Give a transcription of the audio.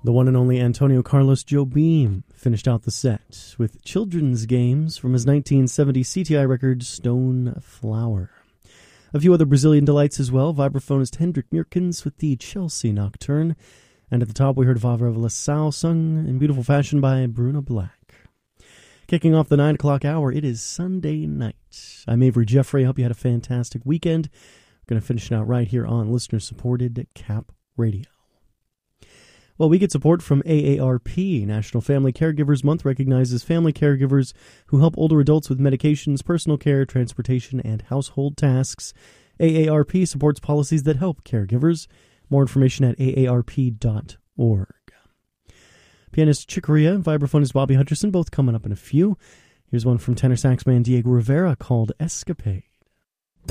The one and only Antonio Carlos Jobim finished out the set with children's games from his 1970 CTI record Stone Flower. A few other Brazilian delights as well. Vibraphonist Hendrik Meerkens with the Chelsea Nocturne. And at the top we heard Vavra Velasau sung in beautiful fashion by Bruna Black. Kicking off the 9 o'clock hour, it is Sunday night. I'm Avery Jeffrey. I hope you had a fantastic weekend. We're going to finish it out right here on listener-supported Cap Radio. Well, we get support from AARP. National Family Caregivers Month recognizes family caregivers who help older adults with medications, personal care, transportation, and household tasks. AARP supports policies that help caregivers. More information at aarp.org. Pianist Chick Corea and vibraphonist Bobby Hutcherson both coming up in a few. Here's one from tenor sax man Diego Rivera called Escapade.